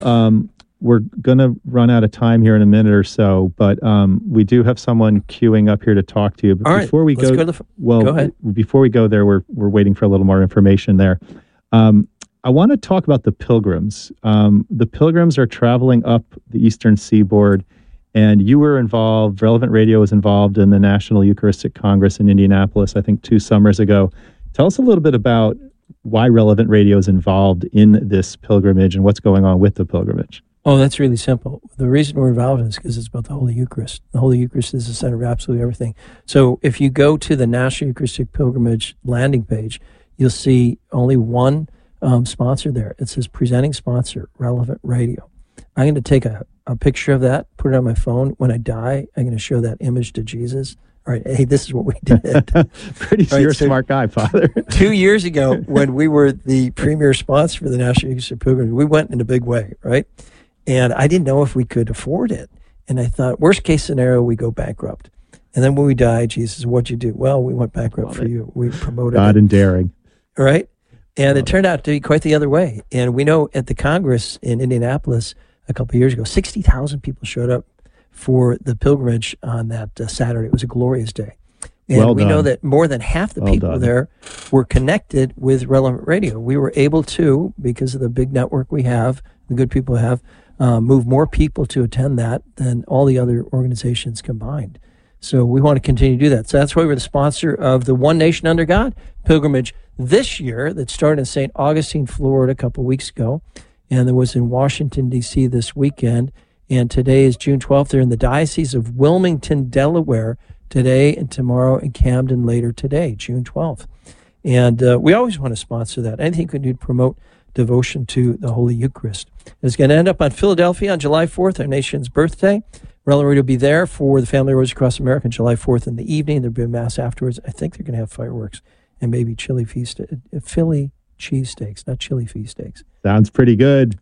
We're going to run out of time here in a minute or so, but we do have someone queuing up here to talk to you. But all right, before we go ahead. Before we go there, we're waiting for a little more information there. I want to talk about the pilgrims. The pilgrims are traveling up the Eastern Seaboard, and you were involved, Relevant Radio was involved in the National Eucharistic Congress in Indianapolis, I think 2 summers ago. Tell us a little bit about why Relevant Radio is involved in this pilgrimage and what's going on with the pilgrimage. Oh, that's really simple. The reason we're involved in this is because it's about the Holy Eucharist. The Holy Eucharist is the center of absolutely everything. So if you go to the National Eucharistic Pilgrimage landing page, you'll see only one sponsor there. It says presenting sponsor, Relevant Radio. I'm going to take a picture of that, put it on my phone. When I die, I'm going to show that image to Jesus. All right, hey, this is what we did. Pretty sure you're a smart guy, Father. 2 years ago, when we were the premier sponsor for the National Eucharistic Pilgrimage, we went in a big way, right? And I didn't know if we could afford it. And I thought, worst case scenario, we go bankrupt. And then when we die, Jesus, what'd you do? Well, we went bankrupt for you. We promoted God and daring. Right? And it turned out to be quite the other way. And we know at the Congress in Indianapolis a couple of years ago, 60,000 people showed up for the pilgrimage on that Saturday. It was a glorious day. And we know that more than half the people there were connected with Relevant Radio. We were able to, because of the big network we have, the good people have, move more people to attend that than all the other organizations combined. So we want to continue to do that. So that's why we're the sponsor of the One Nation Under God pilgrimage this year that started in St. Augustine, Florida a couple of weeks ago, and there was in Washington, D.C. this weekend. And today is June 12th. They're in the Diocese of Wilmington, Delaware, today and tomorrow, and Camden later today, June 12th. And we always want to sponsor that. Anything we can do to promote devotion to the Holy Eucharist. It's going to end up on Philadelphia on July 4th, our nation's birthday. Relevant Radio will be there for the Family Rose Across America on July 4th in the evening. There'll be a mass afterwards. I think they're going to have fireworks and maybe Philly cheesesteaks, not chili feast steaks. Sounds pretty good.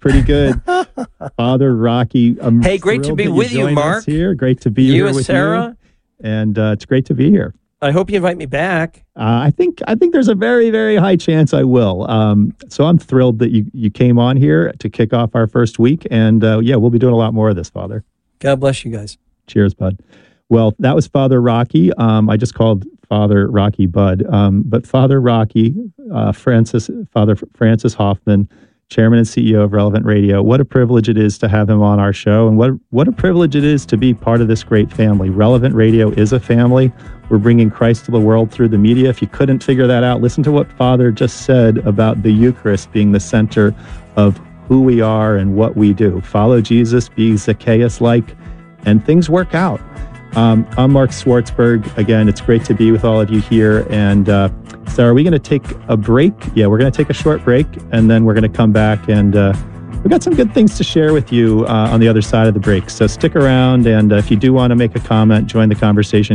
Father Rocky. Hey, great to be with you, Mark. Here. Great to be here with Sarah. You. And it's great to be here. I hope you invite me back. I think there's a very, very high chance I will. So I'm thrilled that you came on here to kick off our first week. And we'll be doing a lot more of this, Father. God bless you guys. Cheers, bud. Well, that was Father Rocky. I just called Father Rocky Bud. But Father Rocky, Father Francis Hoffman, Chairman and CEO of Relevant Radio. What a privilege it is to have him on our show, and what a privilege it is to be part of this great family. Relevant Radio is a family. We're bringing Christ to the world through the media. If you couldn't figure that out, listen to what Father just said about the Eucharist being the center of who we are and what we do. Follow Jesus, be Zacchaeus-like, and things work out. I'm Mark Swartzberg. Again, it's great to be with all of you here. And Sarah, are we going to take a break? Yeah, we're going to take a short break, and then we're going to come back, and we've got some good things to share with you on the other side of the break. So stick around, and if you do want to make a comment, join the conversation,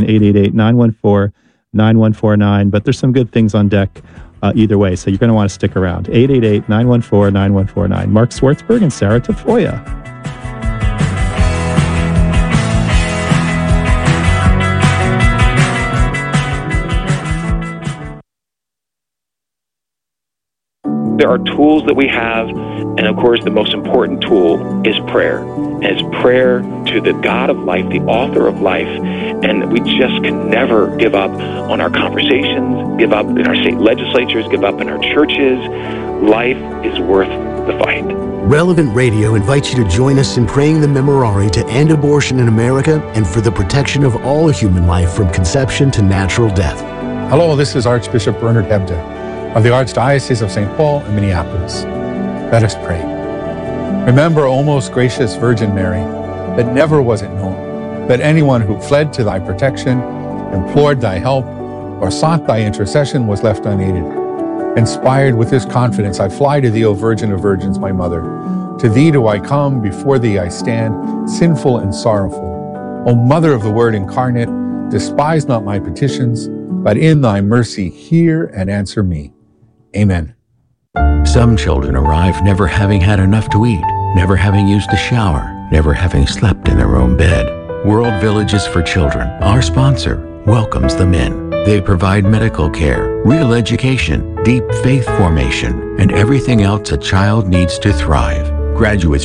888-914-9149. But there's some good things on deck either way, so you're going to want to stick around. 888-914-9149. Mark Swartzberg and Sarah Tafoya. There are tools that we have, and of course the most important tool is prayer. And it's prayer to the God of life, the author of life, and we just can never give up on our conversations, give up in our state legislatures, give up in our churches. Life is worth the fight. Relevant Radio invites you to join us in praying the Memorare to end abortion in America and for the protection of all human life from conception to natural death. Hello, this is Archbishop Bernard Hebda of the Archdiocese of St. Paul and Minneapolis. Let us pray. Remember, O most gracious Virgin Mary, that never was it known that anyone who fled to thy protection, implored thy help, or sought thy intercession was left unaided. Inspired with this confidence, I fly to thee, O Virgin of Virgins, my Mother. To thee do I come, before thee I stand, sinful and sorrowful. O Mother of the Word incarnate, despise not my petitions, but in thy mercy hear and answer me. Amen. Some children arrive never having had enough to eat, never having used a shower, never having slept in their own bed. World Villages for Children, our sponsor, welcomes them in. They provide medical care, real education, deep faith formation, and everything else a child needs to thrive. Graduates